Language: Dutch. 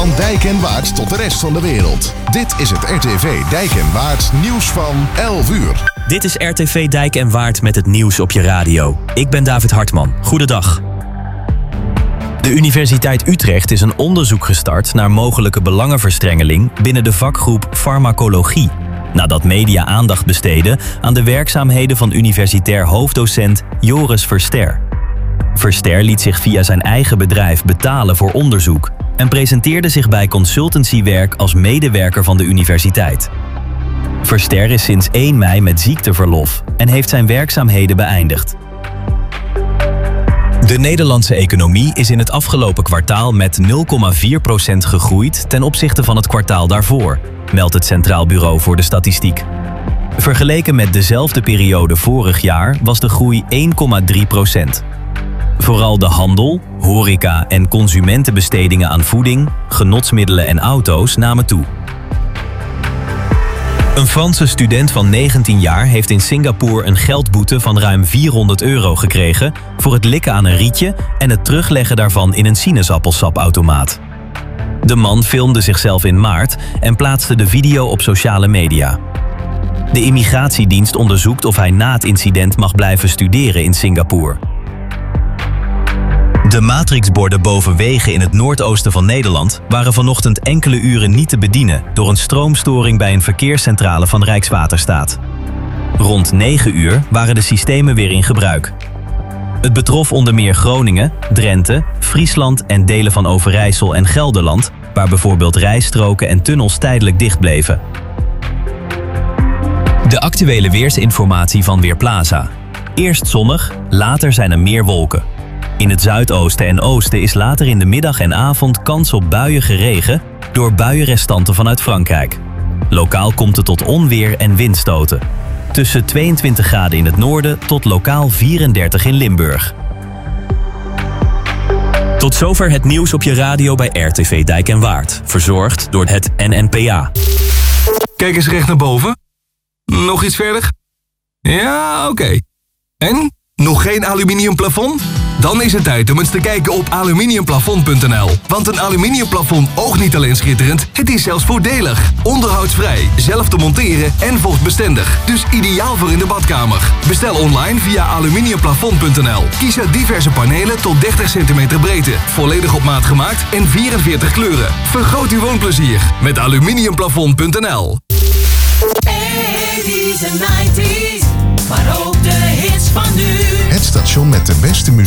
Van Dijk en Waard tot de rest van de wereld. Dit is het RTV Dijk en Waard nieuws van 11 uur. Dit is RTV Dijk en Waard met het nieuws op je radio. Ik ben David Hartman. Goedendag. De Universiteit Utrecht is een onderzoek gestart naar mogelijke belangenverstrengeling binnen de vakgroep farmacologie, nadat media aandacht besteden aan de werkzaamheden van universitair hoofddocent Joris Verster. Verster liet zich via zijn eigen bedrijf betalen voor onderzoek en presenteerde zich bij consultancywerk als medewerker van de universiteit. Verster is sinds 1 mei met ziekteverlof en heeft zijn werkzaamheden beëindigd. De Nederlandse economie is in het afgelopen kwartaal met 0,4% gegroeid ten opzichte van het kwartaal daarvoor, meldt het Centraal Bureau voor de Statistiek. Vergeleken met dezelfde periode vorig jaar was de groei 1,3%. Vooral de handel, horeca en consumentenbestedingen aan voeding, genotsmiddelen en auto's namen toe. Een Franse student van 19 jaar heeft in Singapore een geldboete van ruim €400 gekregen voor het likken aan een rietje en het terugleggen daarvan in een sinaasappelsapautomaat. De man filmde zichzelf in maart en plaatste de video op sociale media. De immigratiedienst onderzoekt of hij na het incident mag blijven studeren in Singapore. De matrixborden boven wegen in het noordoosten van Nederland waren vanochtend enkele uren niet te bedienen door een stroomstoring bij een verkeerscentrale van Rijkswaterstaat. Rond 9 uur waren de systemen weer in gebruik. Het betrof onder meer Groningen, Drenthe, Friesland en delen van Overijssel en Gelderland, waar bijvoorbeeld rijstroken en tunnels tijdelijk dicht bleven. De actuele weersinformatie van Weerplaza. Eerst zonnig, later zijn er meer wolken. In het zuidoosten en oosten is later in de middag en avond kans op buiige regen door buienrestanten vanuit Frankrijk. Lokaal komt het tot onweer en windstoten. Tussen 22 graden in het noorden tot lokaal 34 in Limburg. Tot zover het nieuws op je radio bij RTV Dijk en Waard. Verzorgd door het NNPA. Kijk eens recht naar boven. Nog iets verder? Ja, oké. En? Nog geen aluminium plafond? Dan is het tijd om eens te kijken op aluminiumplafond.nl. Want een aluminiumplafond oogt niet alleen schitterend, het is zelfs voordelig. Onderhoudsvrij, zelf te monteren en vochtbestendig. Dus ideaal voor in de badkamer. Bestel online via aluminiumplafond.nl. Kies uit diverse panelen tot 30 cm breedte. Volledig op maat gemaakt en 44 kleuren. Vergroot uw woonplezier met aluminiumplafond.nl. 80s en 90s, maar ook de hits van nu. Het station met de beste muziek.